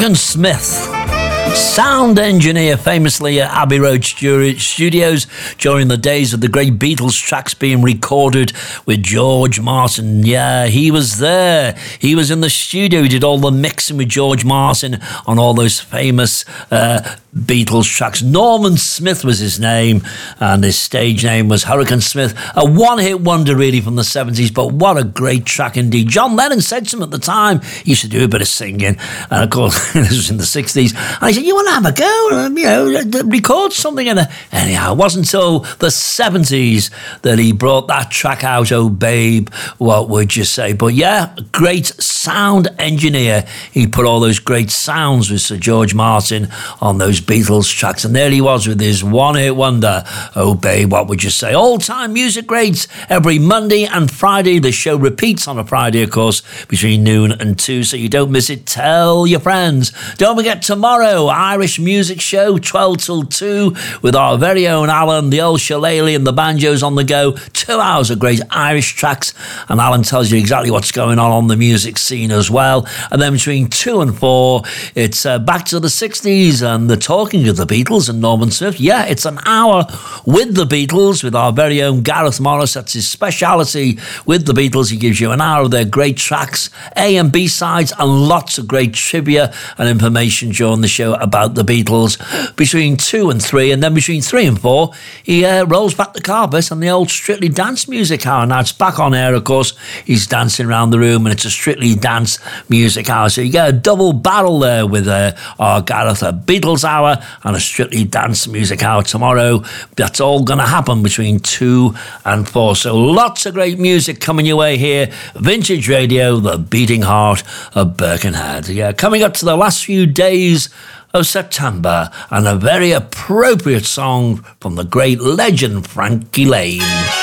Hurricane Smith, sound engineer famously at Abbey Road Studios during the days of the great Beatles tracks being recorded with George Martin. Yeah, he was there. He was in the studio. He did all the mixing with George Martin on all those famous Beatles tracks. Norman Smith was his name, and his stage name was Hurricane Smith. A one-hit wonder, really, from the 70s, but what a great track indeed. John Lennon said to him at the time, he used to do a bit of singing, and of course, this was in the 60s, and he said, you want to have a go, record something? And anyhow, it wasn't until the 70s that he brought that track out, Oh Babe, What Would You Say? But yeah, great sound engineer. He put all those great sounds with Sir George Martin on those Beatles tracks, and there he was with his one-hit wonder, Oh Babe, What Would You Say? All-time music greats every Monday and Friday. The show repeats on a Friday, of course, between noon and 2, so you don't miss it. Tell your friends. Don't forget, tomorrow, Irish Music Show, 12 till 2, with our very own Alan, the old shillelagh and the banjos on the go. 2 hours of great Irish tracks, and Alan tells you exactly what's going on the music scene as well. And then between 2 and 4, it's back to the 60s and the talking of the Beatles and Norman Smith. Yeah, it's an hour with the Beatles with our very own Gareth Morris. That's his speciality with the Beatles. He gives you an hour of their great tracks, A and B sides, and lots of great trivia and information during the show about the Beatles between 2 and 3. And then between 3 and 4, he rolls back the carpet and the old Strictly Dance Music Hour. Now it's back on air, of course. He's dancing around the room and it's a Strictly Dance Music Hour. So you get a double barrel there with our Gareth, a Beatles hour and a Strictly Dance Music Hour tomorrow. That's all going to happen between 2 and 4. So lots of great music coming your way here. Vintage Radio, the beating heart of Birkenhead. Yeah, coming up to the last few days of September, and a very appropriate song from the great legend Frankie Lane.